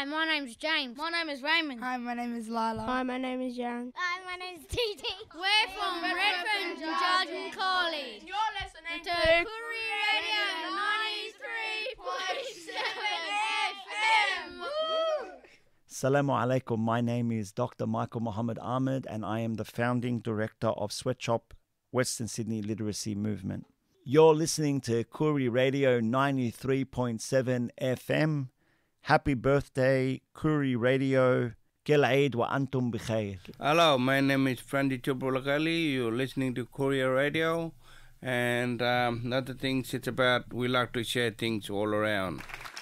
Hi, my name's James. My name is Raymond. Hi, my name is Lila. Hi, my name is Jan. Hi, my name's Titi. We're from Redfern Jargon College. You're listening to Koori Radio 93.7 FM. Assalamu alaikum. My name is Dr. Michael Muhammad Ahmed, and I am the founding director of Sweatshop Western Sydney Literacy Movement. You're listening to Koori Radio 93.7 FM. Happy birthday, Koori Radio. Kel Eid wa antum bikhair. Hello, my name is Frandy Chopolakali. You're listening to Korea Radio. And other things, it's about we like to share things all around.